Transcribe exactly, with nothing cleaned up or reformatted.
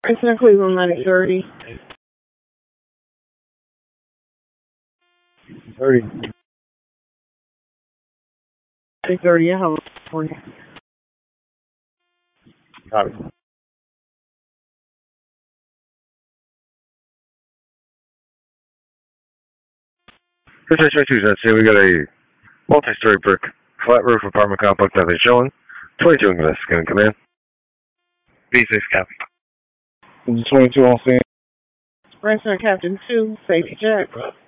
President Cleveland, nine thirty. thirty. six thirty, yeah, California. Copy. This is two cents. Here we got a multi-story brick flat roof apartment complex that they're showing. twenty-two English, can come in. B six copy. twenty-two on scene. President Captain two, safety check.